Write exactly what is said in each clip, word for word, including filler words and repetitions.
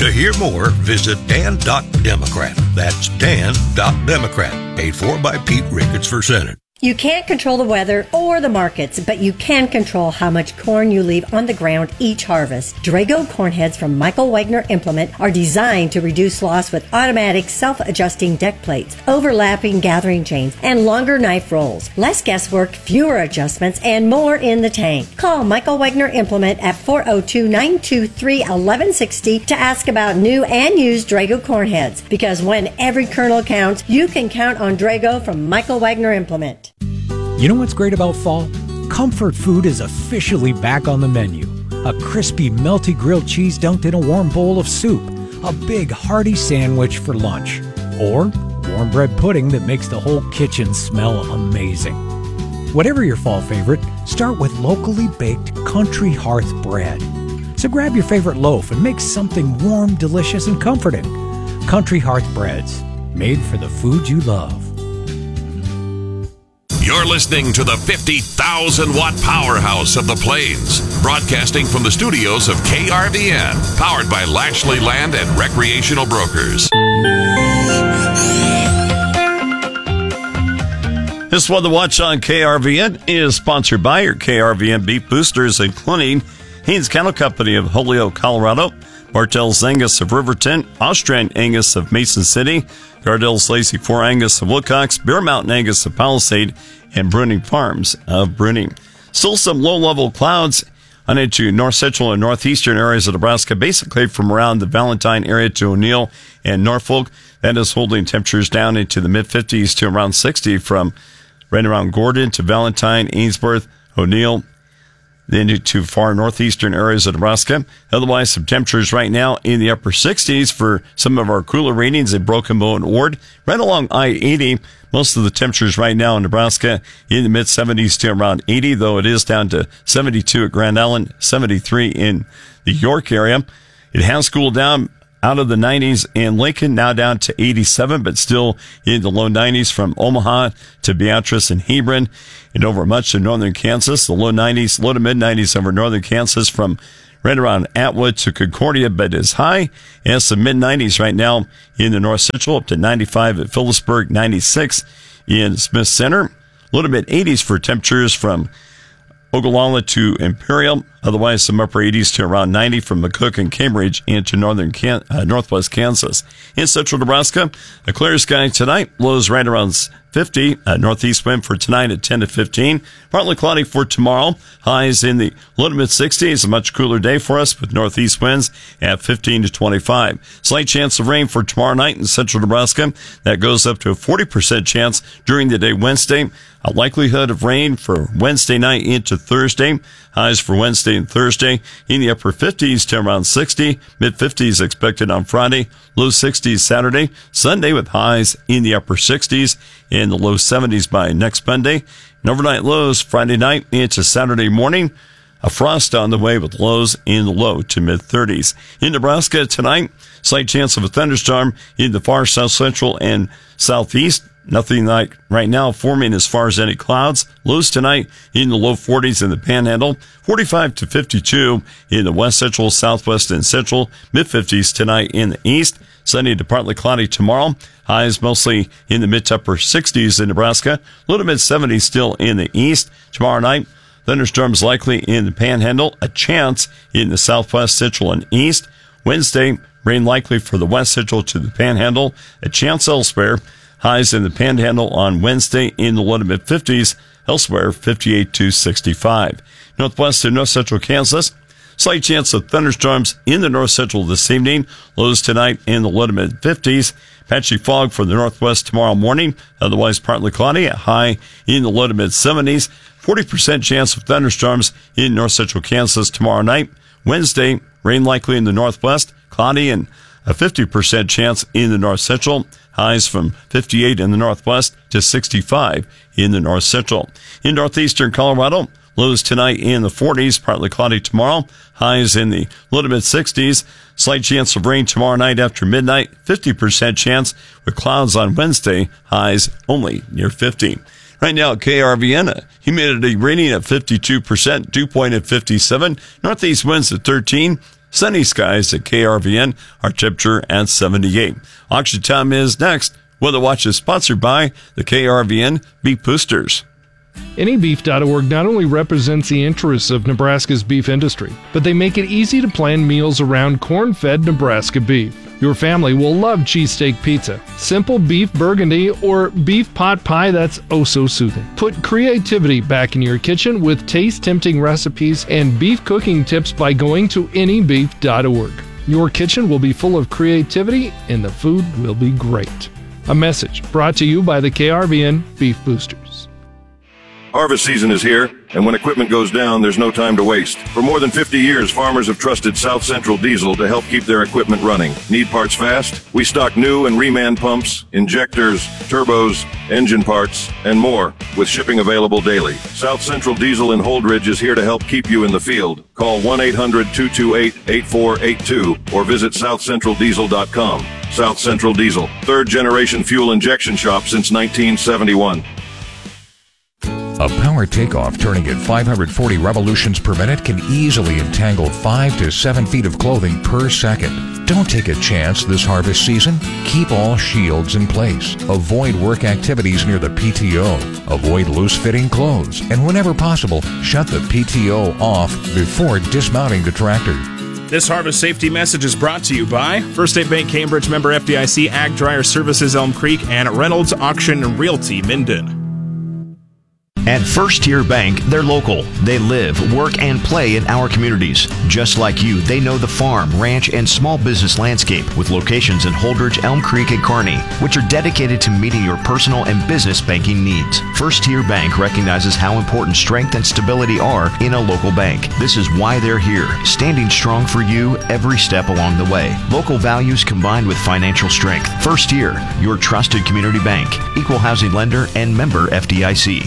To hear more, visit dan dot democrat. That's dan dot democrat. Paid for by Pete Ricketts for Senate. You can't control the weather or the markets, but you can control how much corn you leave on the ground each harvest. Drago corn heads from Michael Wagner Implement are designed to reduce loss with automatic self-adjusting deck plates, overlapping gathering chains, and longer knife rolls. Less guesswork, fewer adjustments, and more in the tank. Call Michael Wagner Implement at four oh two, nine two three, one one six oh to ask about new and used Drago corn heads. Because when every kernel counts, you can count on Drago from Michael Wagner Implement. You know what's great about fall? Comfort food is officially back on the menu. A crispy, melty grilled cheese dunked in a warm bowl of soup. A big, hearty sandwich for lunch. Or warm bread pudding that makes the whole kitchen smell amazing. Whatever your fall favorite, start with locally baked Country Hearth bread. So grab your favorite loaf and make something warm, delicious, and comforting. Country Hearth breads, made for the food you love. You're listening to the fifty thousand watt powerhouse of the Plains, broadcasting from the studios of K R V N, powered by Lashley Land and Recreational Brokers. This one to watch on K R V N is sponsored by your K R V N beef boosters, including Haynes Cattle Company of Holyoke, Colorado, Martell's Angus of Riverton, Austrian Angus of Mason City, Gardell's Lacey four Angus of Wilcox, Bear Mountain Angus of Palisade, and Bruning Farms of Bruning. Still some low-level clouds on into north central and northeastern areas of Nebraska, basically from around the Valentine area to O'Neill and Norfolk. That is holding temperatures down into the mid-fifties to around sixty from right around Gordon to Valentine, Ainsworth, O'Neill, then to far northeastern areas of Nebraska. Otherwise, some temperatures right now in the upper sixties for some of our cooler ratings in Broken Bow and Ord. Right along I eighty, most of the temperatures right now in Nebraska in the mid-seventies to around eighty, though it is down to seventy-two at Grand Island, seventy-three in the York area. It has cooled down out of the nineties in Lincoln, now down to eighty-seven, but still in the low nineties from Omaha to Beatrice and Hebron, and over much of northern Kansas. The low nineties, low to mid nineties over northern Kansas from right around Atwood to Concordia, but as high as the mid nineties right now in the north central, up to ninety-five at Phillipsburg, ninety-six in Smith Center. Low to mid eighties for temperatures from Ogallala to Imperial, otherwise some upper eighties to around ninety from McCook and Cambridge into northern Can- uh, northwest Kansas. In central Nebraska, a clear sky tonight, lows right around fifty, uh, northeast wind for tonight at ten to fifteen. Partly cloudy for tomorrow, highs in the low to mid sixties, a much cooler day for us with northeast winds at fifteen to twenty-five. Slight chance of rain for tomorrow night in central Nebraska. That goes up to a forty percent chance during the day Wednesday. A likelihood of rain for Wednesday night into Thursday. Highs for Wednesday and Thursday in the upper fifties to around sixty. Mid-fifties expected on Friday. Low sixties Saturday. Sunday with highs in the upper sixties and the low seventies by next Monday. And overnight lows Friday night into Saturday morning. A frost on the way with lows in the low to mid-thirties. In Nebraska tonight, slight chance of a thunderstorm in the far south central and southeast. Nothing like right now forming as far as any clouds. Lows tonight in the low forties in the Panhandle, forty-five to fifty-two in the west central, southwest, and central. mid-fifties tonight in the east. Sunny to partly cloudy tomorrow. Highs mostly in the mid to upper sixties in Nebraska. Low to mid-seventies still in the east. Tomorrow night, thunderstorms likely in the Panhandle. A chance in the southwest, central, and east. Wednesday, rain likely for the west central to the Panhandle. A chance elsewhere. Highs in the Panhandle on Wednesday in the low to mid-fifties. Elsewhere, fifty-eight to sixty-five. Northwest and north central Kansas. Slight chance of thunderstorms in the north central this evening. Lows tonight in the low to mid-fifties. Patchy fog for the northwest tomorrow morning. Otherwise partly cloudy. A high in the low to mid-seventies. forty percent chance of thunderstorms in north central Kansas tomorrow night. Wednesday, rain likely in the northwest. Cloudy and a fifty percent chance in the north central. Highs from fifty-eight in the northwest to sixty-five in the north central. In northeastern Colorado, lows tonight in the forties, partly cloudy tomorrow. Highs in the low to mid sixties. Slight chance of rain tomorrow night after midnight. fifty percent chance with clouds on Wednesday. Highs only near fifty. Right now at K R V N, humidity rating at fifty-two percent, dew point at fifty-seven. Northeast winds at thirteen. Sunny skies at K R V N. Our temperature at seventy-eight. Auction time is next. Weather Watch is sponsored by the K R V N Beef Boosters. Any Beef dot org not only represents the interests of Nebraska's beef industry, but they make it easy to plan meals around corn-fed Nebraska beef. Your family will love cheesesteak pizza, simple beef burgundy, or beef pot pie that's oh so soothing. Put creativity back in your kitchen with taste-tempting recipes and beef cooking tips by going to any beef dot org. Your kitchen will be full of creativity and the food will be great. A message brought to you by the K R V N Beef Boosters. Harvest season is here, and when equipment goes down, there's no time to waste. For more than fifty years, farmers have trusted South Central Diesel to help keep their equipment running. Need parts fast? We stock new and reman pumps, injectors, turbos, engine parts, and more, with shipping available daily. South Central Diesel in Holdridge is here to help keep you in the field. Call one eight hundred two two eight eight four eight two or visit south central diesel dot com. South Central Diesel, third generation fuel injection shop since nineteen seventy-one. A power takeoff turning at five hundred forty revolutions per minute can easily entangle five to seven feet of clothing per second. Don't take a chance this harvest season. Keep all shields in place. Avoid work activities near the P T O. Avoid loose-fitting clothes. And whenever possible, shut the P T O off before dismounting the tractor. This harvest safety message is brought to you by First State Bank Cambridge, member F D I C, Ag Dryer Services Elm Creek, and Reynolds Auction and Realty Minden. At First Tier Bank, they're local. They live, work, and play in our communities. Just like you, they know the farm, ranch, and small business landscape with locations in Holdridge, Elm Creek, and Kearney, which are dedicated to meeting your personal and business banking needs. First Tier Bank recognizes how important strength and stability are in a local bank. This is why they're here, standing strong for you every step along the way. Local values combined with financial strength. First Tier, your trusted community bank, equal housing lender, and member F D I C.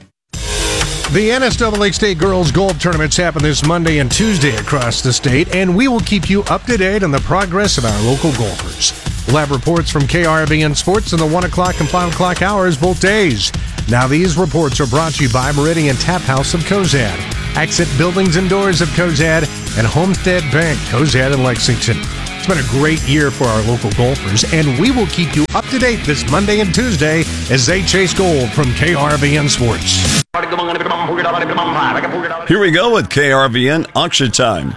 The N S double A State Girls Golf Tournaments happen this Monday and Tuesday across the state, and we will keep you up to date on the progress of our local golfers. We'll have reports from K R V N Sports in the one o'clock and five o'clock hours both days. Now these reports are brought to you by Meridian Tap House of Cozad, Exit Buildings and Doors of Cozad, and Homestead Bank, Cozad and Lexington. It's been a great year for our local golfers, and we will keep you up to date this Monday and Tuesday as they chase gold from K R V N Sports. Here we go with K R V N Auction Time.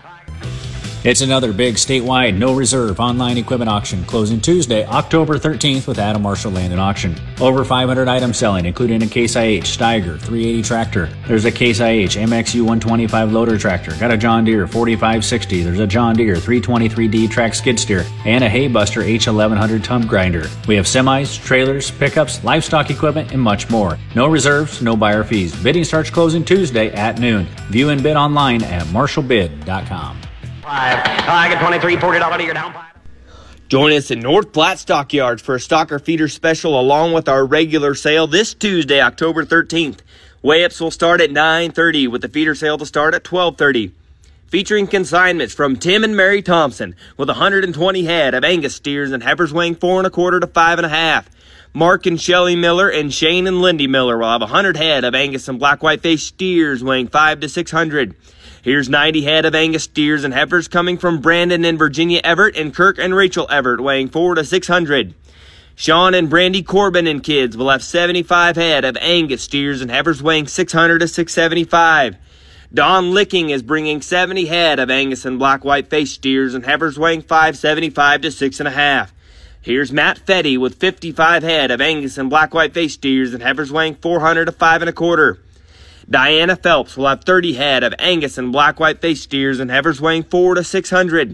It's another big statewide no reserve online equipment auction closing Tuesday, October thirteenth with Adam Marshall Land and Auction. Over five hundred items selling, including a Case I H Steiger three eighty tractor. There's a Case I H M X U one twenty-five loader tractor. Got a John Deere forty-five sixty. There's a John Deere three twenty-three D track skid steer and a Haybuster H eleven hundred tub grinder. We have semis, trailers, pickups, livestock equipment, and much more. No reserves, no buyer fees. Bidding starts closing Tuesday at noon. View and bid online at marshall bid dot com. I get twenty-three, forty dollars, you're down five. Join us in North Platte Stockyards for a Stocker Feeder Special along with our regular sale this Tuesday, October thirteenth. Weigh-ups will start at nine thirty with the feeder sale to start at twelve thirty. Featuring consignments from Tim and Mary Thompson with one hundred twenty head of Angus steers and heifers weighing four and a quarter to five and a half. Mark and Shelley Miller and Shane and Lindy Miller will have one hundred head of Angus and black white face steers weighing five to six hundred. Here's ninety head of Angus steers and heifers coming from Brandon and Virginia Everett and Kirk and Rachel Everett weighing four to six hundred. Sean and Brandy Corbin and kids will have seventy-five head of Angus steers and heifers weighing six hundred to six seventy-five. Don Licking is bringing seventy head of Angus and black white face steers and heifers weighing five seventy-five to six and a half. Here's Matt Fetty with fifty-five head of Angus and black white face steers and heifers weighing four hundred to five and a quarter. Diana Phelps will have thirty head of Angus and black white face steers and heifers weighing four to six hundred.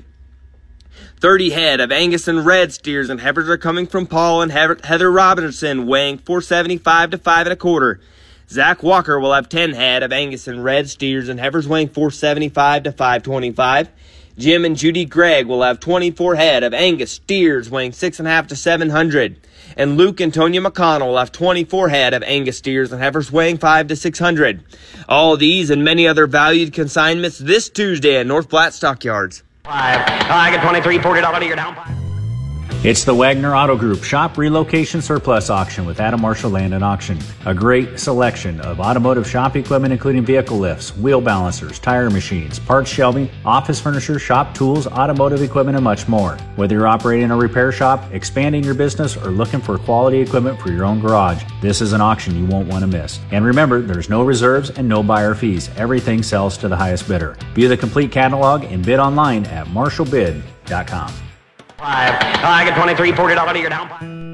thirty head of Angus and red steers and heifers are coming from Paul and Heather Robinson weighing four seventy-five to five and a quarter. Zach Walker will have ten head of Angus and red steers and heifers weighing four seventy-five to five twenty-five. Jim and Judy Gregg will have twenty-four head of Angus steers weighing six and a half to seven hundred. And Luke and Tonya McConnell will have twenty-four head of Angus steers and heifers weighing five to six hundred. All these and many other valued consignments this Tuesday at North Platte Stockyards. Five. I get twenty-three, forty dollars, you're down five. It's the Wagner Auto Group Shop Relocation Surplus Auction with Adam Marshall Land and Auction. A great selection of automotive shop equipment, including vehicle lifts, wheel balancers, tire machines, parts shelving, office furniture, shop tools, automotive equipment, and much more. Whether you're operating a repair shop, expanding your business, or looking for quality equipment for your own garage, this is an auction you won't want to miss. And remember, there's no reserves and no buyer fees. Everything sells to the highest bidder. View the complete catalog and bid online at marshall bid dot com. Five. I get twenty-three, forty dollars to your down.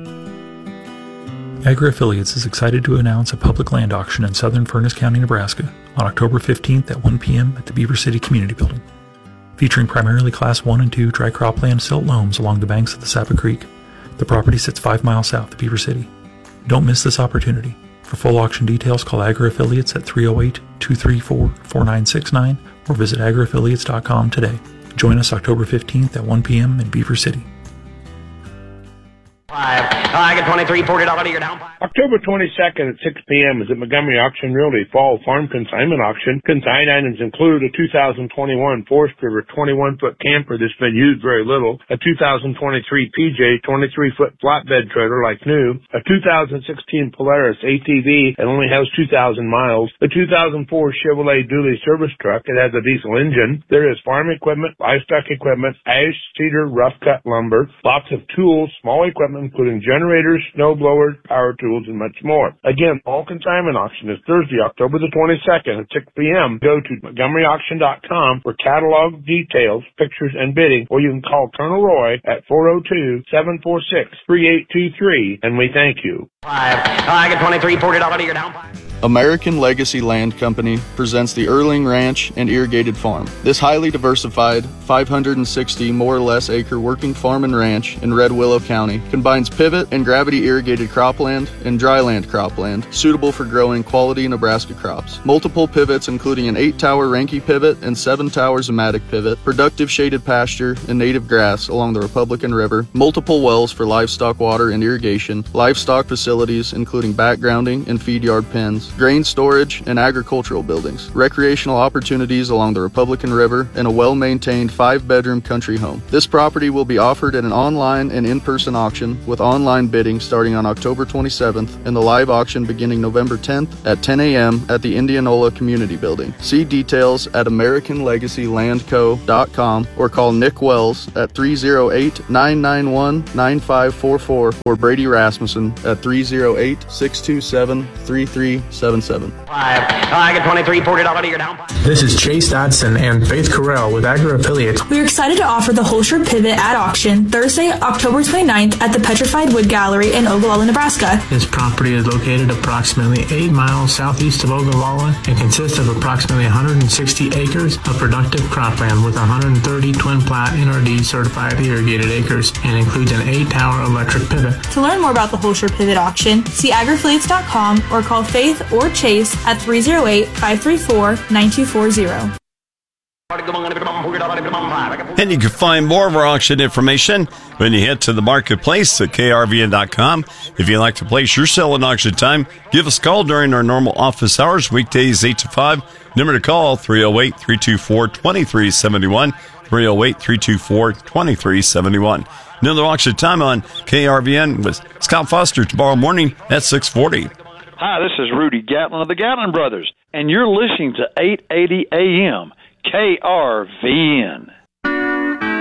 Agri Affiliates is excited to announce a public land auction in southern Furness County, Nebraska on October fifteenth at one p.m. at the Beaver City Community Building. Featuring primarily Class one and two dry cropland silt loams along the banks of the Sapa Creek, the property sits five miles south of Beaver City. Don't miss this opportunity. For full auction details, call Agri Affiliates at three oh eight, two three four, four nine six nine or visit agri affiliates dot com today. Join us October fifteenth at one p.m. in Beaver City. Five. I get twenty-three, forty dollars to your down. October twenty-second at six p.m. is at Montgomery Auction Realty Fall Farm Consignment Auction. Consigned items include a two thousand twenty-one Forest River twenty-one foot camper that's been used very little, a two thousand twenty-three P J twenty-three foot flatbed trailer like new, a two thousand sixteen Polaris A T V that only has two thousand miles, a two thousand four Chevrolet dually service truck that has a diesel engine. There is farm equipment, livestock equipment, ash, cedar, rough cut lumber, lots of tools, small equipment including generators, snow blowers, power tools, and much more. Again, Fall Consignment Auction is Thursday, October the twenty-second at six p.m. Go to montgomery auction dot com for catalog details, pictures, and bidding, or you can call Colonel Roy at four oh two, seven four six, three eight two three, and we thank you. Five. I get twenty-three, forty dollars to your down. American Legacy Land Company presents the Erling Ranch and Irrigated Farm. This highly diversified, five hundred sixty more or less acre working farm and ranch in Red Willow County combines pivot and gravity irrigated cropland and dryland cropland suitable for growing quality Nebraska crops. Multiple pivots including an eight tower Ranke pivot and seven tower Zematic pivot, productive shaded pasture and native grass along the Republican River, multiple wells for livestock water and irrigation, livestock facilities including backgrounding and feed yard pens, grain storage, and agricultural buildings, recreational opportunities along the Republican River, and a well-maintained five-bedroom country home. This property will be offered at an online and in-person auction with online bidding starting on October twenty-seventh and the live auction beginning November tenth at ten a.m. at the Indianola Community Building. See details at american legacy land co dot com or call Nick Wells at three oh eight, nine nine one, nine five four four or Brady Rasmussen at three oh eight, six two seven, three three seven seven. Five. I get twenty-three, forty dollars to your down. This is Chase Dodson and Faith Carell with Agri Affiliates. We're excited to offer the Holscher Pivot at auction Thursday, October twenty-ninth at the Petrified Wood Gallery in Ogallala, Nebraska. This property is located approximately eight miles southeast of Ogallala and consists of approximately one hundred sixty acres of productive cropland with one hundred thirty twin plat N R D certified irrigated acres and includes an eight tower electric pivot. To learn more about the Holscher Pivot auction, see agri affiliates dot com or call Faith or Chase at three oh eight, five three four, nine two four zero. And you can find more of our auction information when you head to the marketplace at K R V N dot com. If you'd like to place your sale in auction time, give us a call during our normal office hours, weekdays eight to five. Number to call, three oh eight, three two four, two three seven one, three oh eight, three two four, two three seven one. Another auction time on K R V N with Scott Foster tomorrow morning at six forty. Hi, this is Rudy Gatlin of the Gatlin Brothers, and you're listening to eight eighty A M K R V N.